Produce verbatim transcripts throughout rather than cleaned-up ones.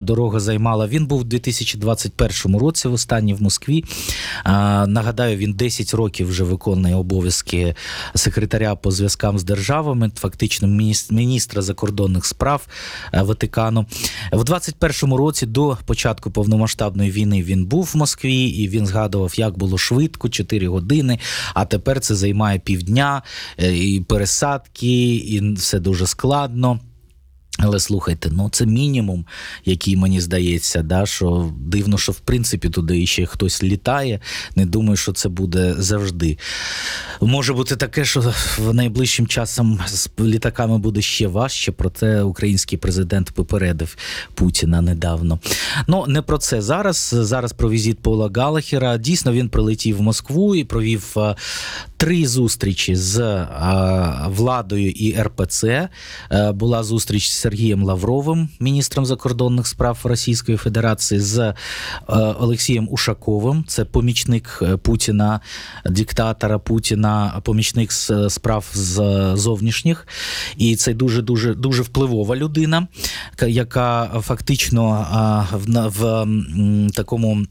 Дорога займала. Він був у дві тисячі двадцять першому році в останній в Москві. А, нагадаю, він десять років вже виконує обов'язки секретаря по зв'язкам з державами, фактично міністра закордонних справ Ватикану. В двадцять першому році до початку повномасштабної війни він був в Москві, і він згадував, як було швидко, чотири години, а тепер це займає півдня, і пересадки, і все дуже складно. Але слухайте, ну це мінімум, який мені здається, да, що дивно, що в принципі туди ще хтось літає. Не думаю, що це буде завжди. Може бути таке, що в найближчим часом з літаками буде ще важче, проте український президент попередив Путіна недавно. Ну, не про це зараз. Зараз про візит Пола Галлахера. Дійсно, він прилетів в Москву і провів а, три зустрічі з а, владою і ер пе це. А, була зустріч з Сергієм Лавровим, міністром закордонних справ Російської Федерації, з е, Олексієм Ушаковим, це помічник Путіна, диктатора Путіна, помічник з справ з зовнішніх. І це дуже-дуже дуже впливова людина, яка фактично е, в, в, в такому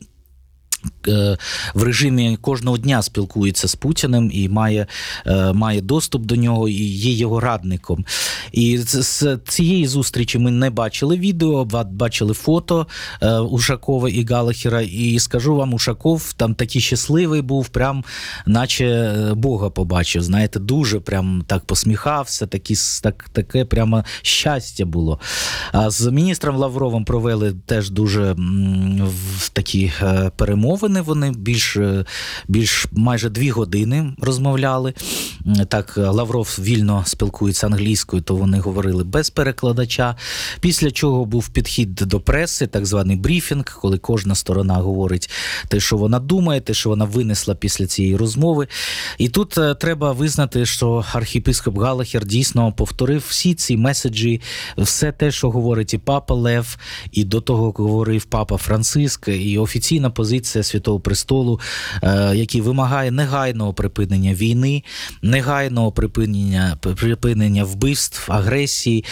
в режимі кожного дня спілкується з Путіним і має, має доступ до нього, і є його радником. І з цієї зустрічі ми не бачили відео, бачили фото Ушакова і Галлахера, і скажу вам, Ушаков там такий щасливий був, прям наче Бога побачив, знаєте, дуже прям так посміхався, такі, так, таке прямо щастя було. А з міністром Лавровим провели теж дуже в такі перемоги. Вони більш, більш майже дві години розмовляли. Так, Лавров вільно спілкується англійською, то вони говорили без перекладача. Після чого був підхід до преси, так званий брифінг, коли кожна сторона говорить те, що вона думає, те, що вона винесла після цієї розмови. І тут треба визнати, що архієпископ Галлахер дійсно повторив всі ці меседжі, все те, що говорить і папа Лев, і до того говорив папа Франциск, і офіційна позиція Святого Престолу, який вимагає негайного припинення війни, негайного припинення, припинення вбивств, агресії.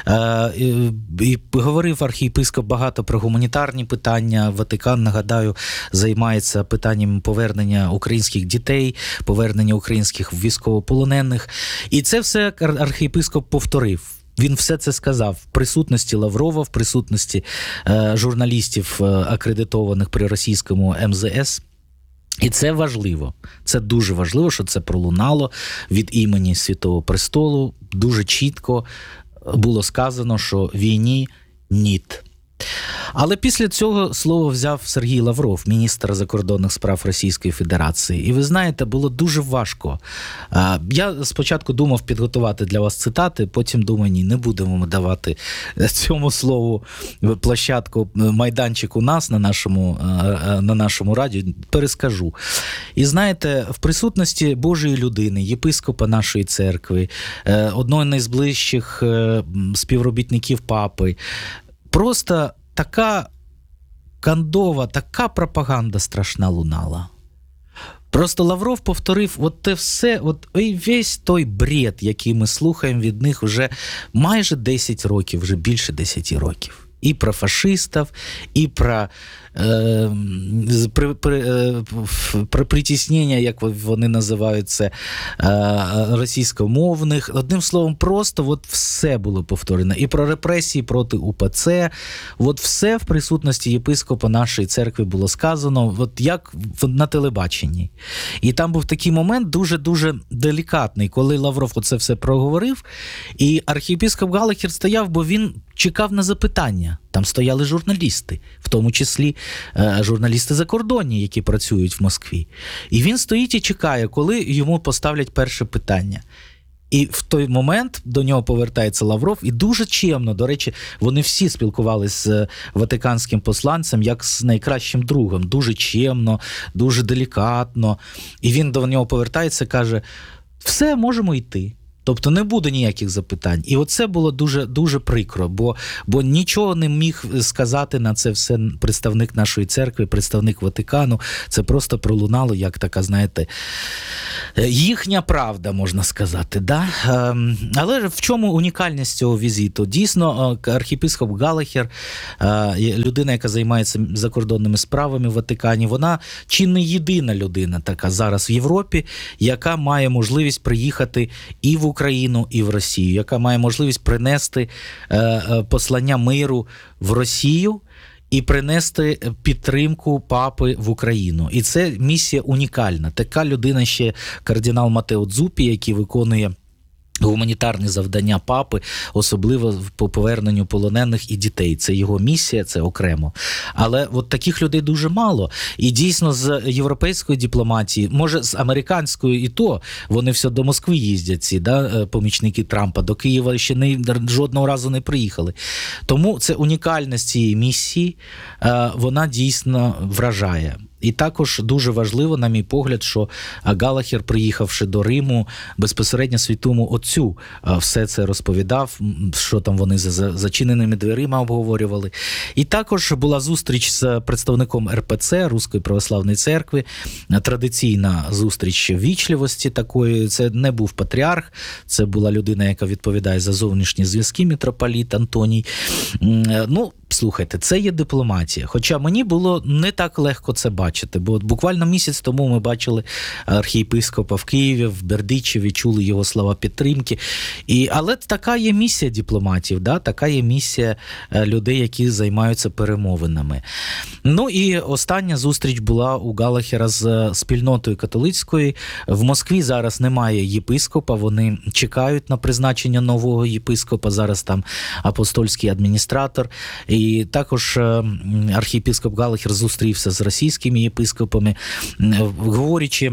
І говорив архієпископ багато про гуманітарні питання. Ватикан, нагадаю, займається питанням повернення українських дітей, повернення українських військовополонених. І це все архієпископ повторив. Він все це сказав в присутності Лаврова, в присутності е, журналістів, е, акредитованих при російському ем зе ес. І це важливо. Це дуже важливо, що це пролунало від імені Святого Престолу. Дуже чітко було сказано, що війні ніт. Але після цього слово взяв Сергій Лавров, міністр закордонних справ Російської Федерації. І ви знаєте, було дуже важко. Я спочатку думав підготувати для вас цитати, потім думаю, ні, не будемо давати цьому слову площадку, майданчик у нас на нашому, на нашому радіо, перескажу. І знаєте, в присутності Божої людини, єпископа нашої церкви, одного з найближчих співробітників папи, просто така кандова, така пропаганда страшна лунала. Просто Лавров повторив от те все, от весь той бред, який ми слухаємо від них вже майже десять років, вже більше десяти років. І про фашистів, і про, е, при, при, е, про притіснення, як вони називають це, е, російськомовних. Одним словом, просто от все було повторено. І про репресії проти у пе це. От все в присутності єпископа нашої церкви було сказано, от як на телебаченні. І там був такий момент дуже-дуже делікатний, коли Лавров оце все проговорив, і архієпископ Галлахер стояв, бо він чекав на запитання. Там стояли журналісти, в тому числі е, журналісти закордонні, які працюють в Москві. І він стоїть і чекає, коли йому поставлять перше питання. І в той момент до нього повертається Лавров, і дуже чемно, до речі, вони всі спілкувалися з ватиканським посланцем як з найкращим другом. Дуже чемно, дуже делікатно. І він до нього повертається і каже, все, можемо йти. Тобто не буде ніяких запитань. І оце було дуже, дуже прикро, бо, бо нічого не міг сказати на це все представник нашої церкви, представник Ватикану. Це просто пролунало, як така, знаєте, їхня правда, можна сказати. Да? Але в чому унікальність цього візиту? Дійсно, архієпископ Галлахер, людина, яка займається закордонними справами в Ватикані, вона чи не єдина людина така зараз в Європі, яка має можливість приїхати і в Україну, і в Росію, яка має можливість принести послання миру в Росію і принести підтримку папи в Україну. І це місія унікальна. Така людина ще кардинал Матео Дзуппі, який виконує гуманітарні завдання папи, особливо по поверненню полонених і дітей. Це його місія, це окремо. Але от таких людей дуже мало. І дійсно з європейської дипломатії, може з американської і то, вони все до Москви їздять, ці да, помічники Трампа, до Києва ще не, жодного разу не приїхали. Тому це унікальність цієї місії, вона дійсно вражає. І також дуже важливо, на мій погляд, що Галлахер, приїхавши до Риму, безпосередньо святому отцю все це розповідав, що там вони за зачиненими дверима обговорювали. І також була зустріч з представником ер пе це, Руської православної церкви, традиційна зустріч ввічливості такої. Це не був патріарх, це була людина, яка відповідає за зовнішні зв'язки, митрополіт Антоній. Ну, слухайте, це є дипломатія. Хоча мені було не так легко це бачити, бо буквально місяць тому ми бачили архієпископа в Києві, в Бердичеві, чули його слова підтримки. І, але така є місія дипломатів, да? Така є місія людей, які займаються перемовинами. Ну і остання зустріч була у Галлахера з спільнотою католицькою. В Москві зараз немає єпископа, вони чекають на призначення нового єпископа, зараз там апостольський адміністратор. І також архієпископ Галлахер зустрівся з російськими єпископами, говорячи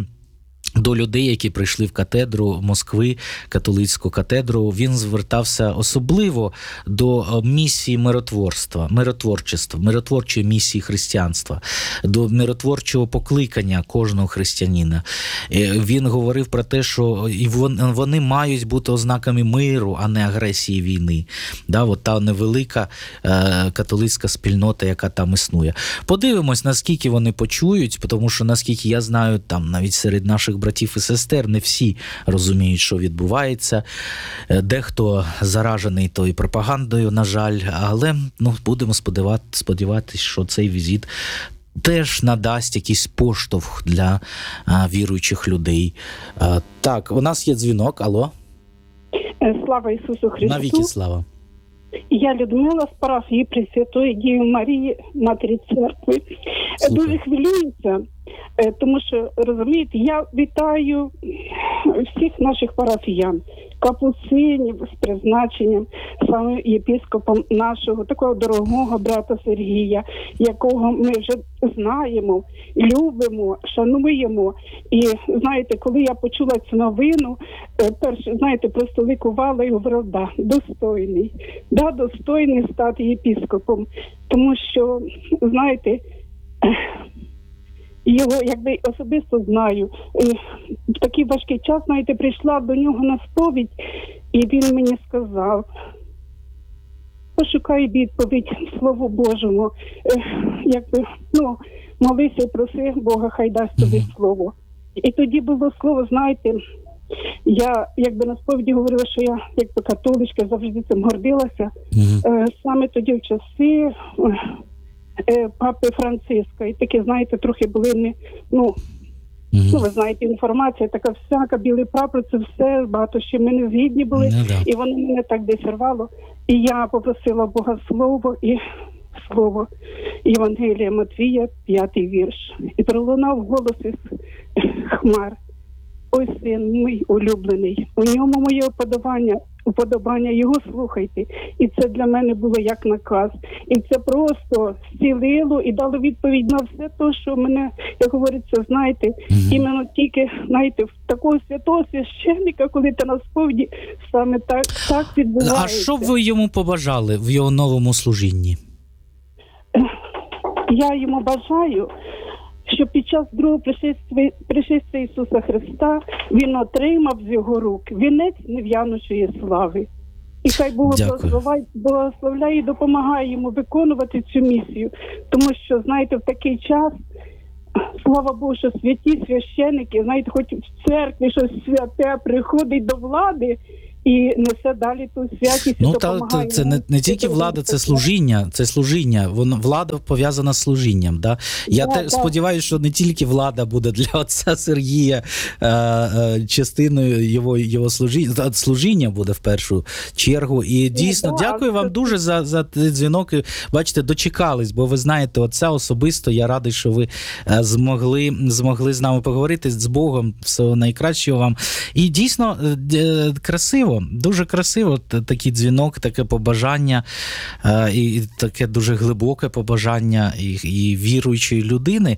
до людей, які прийшли в катедру Москви, католицьку катедру, він звертався особливо до місії миротворства, миротворчества, миротворчої місії християнства, до миротворчого покликання кожного християнина. Він говорив про те, що вони мають бути ознаками миру, а не агресії війни. Да, от та невелика е, католицька спільнота, яка там існує. Подивимось, наскільки вони почують, тому що, наскільки я знаю, там навіть серед наших братів і сестер не всі розуміють, що відбувається. Дехто заражений тою пропагандою, на жаль, але ну, будемо сподіватися, сподіватися, що цей візит теж надасть якийсь поштовх для а, віруючих людей. А, так, у нас є дзвінок. Алло. Слава Ісусу Христу. Навіки слава. Я Людмила з парафії Пресвятої Діви Марії, Матері Церкви. Слухай. Дуже хвилююся, тому що, розумієте, я вітаю всіх наших парафіян, капуцинів з призначенням саме єпископом нашого, такого дорогого брата Сергія, якого ми вже знаємо, любимо, шануємо. І, знаєте, коли я почула цю новину, перше, знаєте, просто ликувала і говорила, да, достойний, да, достойний стати єпископом. Тому що, знаєте, його, якби, особисто знаю. В такий важкий час, знаєте, прийшла до нього на сповідь, і він мені сказав, пошукай відповідь Слову Божому. Якби, ну, молися і проси Бога, хай дасть тобі слово. І тоді було слово, знаєте, я, якби, на сповіді говорила, що я, якби, католичка, завжди цим гордилася. Mm-hmm. Саме тоді в часи папи Франциска. І такі, знаєте, трохи були не, ну, mm-hmm. ну, ви знаєте, інформація така всяка, білий прапор, це все, багато ще ми не згідні були, mm-hmm. і воно мене так десь рвало. І я попросила Бога слово, і слово Євангелія Матвія, п'ятий вірш. І пролунав голос із хмар. Ой, син мій улюблений, у ньому моє уподобання, уподобання, його слухайте. І це для мене було як наказ. І це просто зцілило і дало відповідь на все те, що мене, як говориться, знаєте, mm-hmm. іменно тільки, знаєте, в такого святого священника, коли ти на сповіді, саме так, так відбувається. А що ви йому побажали в його новому служінні? Я йому бажаю, що під час другого пришестя, пришестя Ісуса Христа він отримав з його рук вінець нев'янучої слави. І хай Бог Дякую. благословляє, благословляє і допомагає йому виконувати цю місію. Тому що, знаєте, в такий час, слава Богу, що святі священики, знаєте, хоч в церкві щось святе приходить до влади і несе далі ту святість. Ну, і та, допомагає та, це йому. не, не тільки влада, це служіння, це служіння. Воно, влада пов'язана з служінням. Да? Я Да, те, да. сподіваюся, що не тільки влада буде для отця Сергія е, е, частиною його, його служіння, служіння буде в першу чергу. І дійсно, да, дякую вам це- дуже за, за цей дзвінок. І, бачите, дочекались, бо ви знаєте, отця особисто. Я радий, що ви е, змогли, змогли з нами поговорити, з Богом. Всього найкращого вам. І дійсно, е, е, красиво. Дуже красиво т- такий дзвінок, таке побажання, е, і і таке дуже глибоке побажання і, і віруючої людини.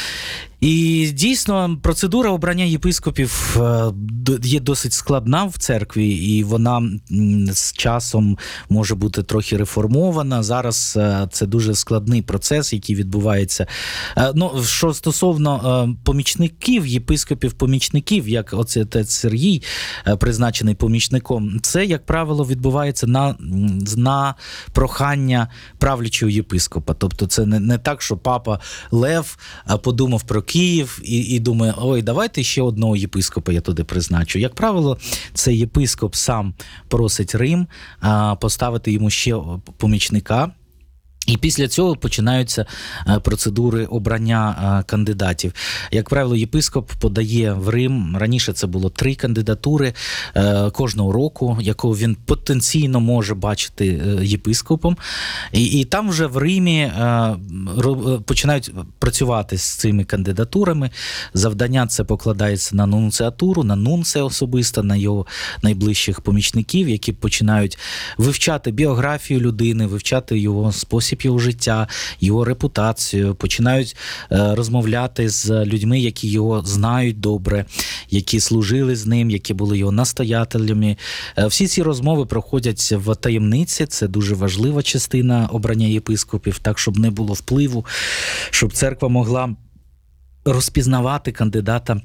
І дійсно, процедура обрання єпископів е, д- є досить складна в церкві, і вона м, з часом може бути трохи реформована. Зараз е, це дуже складний процес, який відбувається. Е, Ну, що стосовно е, помічників, єпископів-помічників, як оце отець Сергій, е, призначений помічником, це, як правило, відбувається на, м, на прохання правлячого єпископа. Тобто це не, не так, що папа Лев е, подумав про Київ і, і думає, ой, давайте ще одного єпископа я туди призначу. Як правило, це єпископ сам просить Рим а, поставити йому ще помічника. І після цього починаються е, процедури обрання е, кандидатів. Як правило, єпископ подає в Рим, раніше це було три кандидатури е, кожного року, яку він потенційно може бачити е, єпископом. І, і там вже в Римі е, ро- починають працювати з цими кандидатурами. Завдання це покладається на нунціатуру, на нунце особисто, на його найближчих помічників, які починають вивчати біографію людини, вивчати його спосіб його життя, його репутацію, починають е, розмовляти з людьми, які його знають добре, які служили з ним, які були його настоятелями. Е, всі ці розмови проходять в таємниці, це дуже важлива частина обрання єпископів, так, щоб не було впливу, щоб церква могла розпізнавати кандидата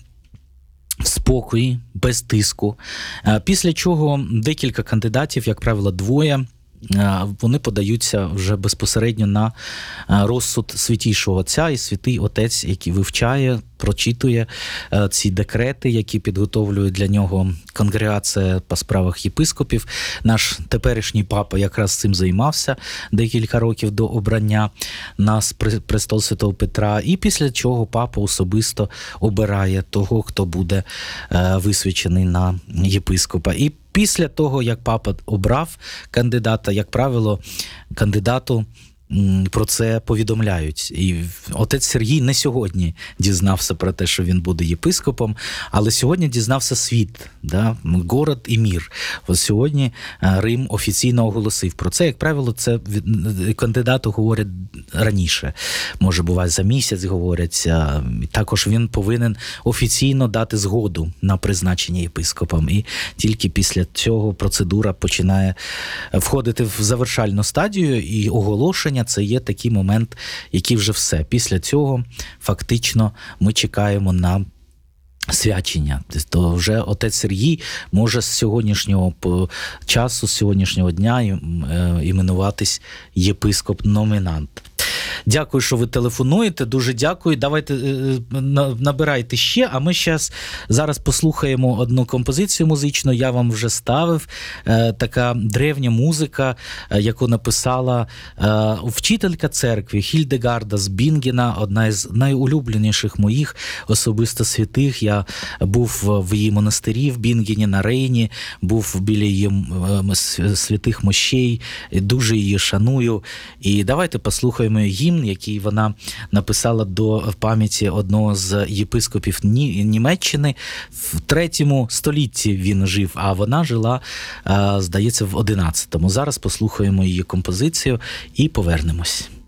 в спокої, без тиску. Е, Після чого декілька кандидатів, як правило, двоє, е, вони подаються вже безпосередньо на е, розсуд святішого отця, і святий отець, який вивчає, прочитує е, ці декрети, які підготовлює для нього конгрегація по справах єпископів. Наш теперішній папа якраз цим займався декілька років до обрання на спре- престол Святого Петра. І після чого папа особисто обирає того, хто буде е, висвячений на єпископа. І після того, як папа обрав кандидата, як правило, кандидату м, про це повідомляють. І отець Сергій не сьогодні дізнався про те, що він буде єпископом, але сьогодні дізнався світ, да? Город і мір. Ось сьогодні е, Рим офіційно оголосив про це. Як правило, це від- кандидату говорять раніше. Може, буває, за місяць говорять. а, і Також він повинен офіційно дати згоду на призначення єпископом. І тільки після цього процедура починає входити в завершальну стадію, і оголошення – це є такий момент, який вже все. Після цього фактично ми чекаємо на свячення. То вже отець Сергій може з сьогоднішнього по- часу, з сьогоднішнього дня ім- е, іменуватись єпископ-номінант. Дякую, що ви телефонуєте. Дуже дякую. Давайте е, на- набирайте ще. А ми щас, зараз послухаємо одну композицію музичну. Я вам вже ставив. Е, така древня музика, е, яку написала е, вчителька церкви Хільдегарда з Бінгена, одна із найулюбленіших моїх особисто святих. Я був в її монастирі в Бінгені на Рейні, був біля її м, с- святих мощей, і дуже її шаную. І давайте послухаємо гімн, який вона написала до пам'яті одного з єпископів Ні- Німеччини. В третьому столітті він жив, а вона жила, е, здається, в одинадцятому. Зараз послухаємо її композицію і повернемось.